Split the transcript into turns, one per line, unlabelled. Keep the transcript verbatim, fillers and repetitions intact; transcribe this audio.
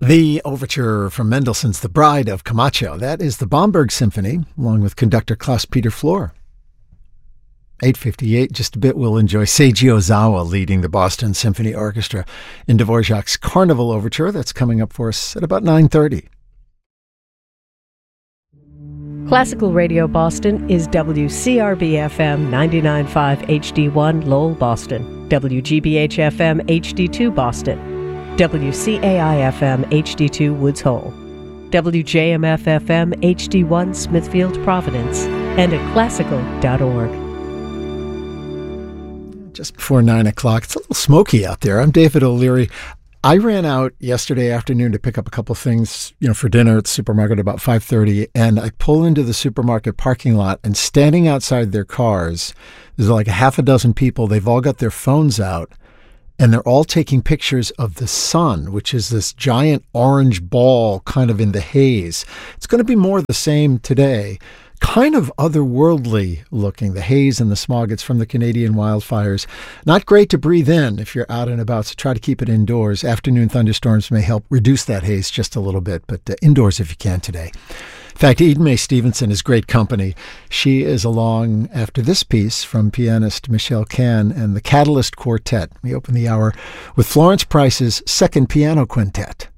The overture from Mendelssohn's The Bride of Camacho. That is the Bomberg Symphony, along with conductor Klaus-Peter Flohr. eight fifty-eight, just a bit, we'll enjoy Seiji Ozawa leading the Boston Symphony Orchestra in Dvorak's Carnival Overture. That's coming up for us at about nine thirty.
Classical Radio Boston is W C R B F M ninety-nine point five H D one Lowell, Boston, W G B H F M H D two Boston, W C A I F M H D two Woods Hole, W J M F F M H D one Smithfield, Providence, and at classical dot org.
Just before nine o'clock. It's a little smoky out there. I'm David O'Leary. I ran out yesterday afternoon to pick up a couple of things, you know, for dinner at the supermarket about five thirty, and I pull into the supermarket parking lot, and standing outside their cars, there's like a half a dozen people. They've all got their phones out, and they're all taking pictures of the sun, which is this giant orange ball kind of in the haze. It's going to be more the same today. Kind of otherworldly looking, the haze and the smog. It's from the Canadian wildfires. Not great to breathe in if you're out and about, so try to keep it indoors. Afternoon thunderstorms may help reduce that haze just a little bit, but uh, indoors if you can today. In fact, Eden Mae Stevenson is great company. She is along after this piece from pianist Michelle Kahn and the Catalyst Quartet. We open the hour with Florence Price's Second Piano Quintet.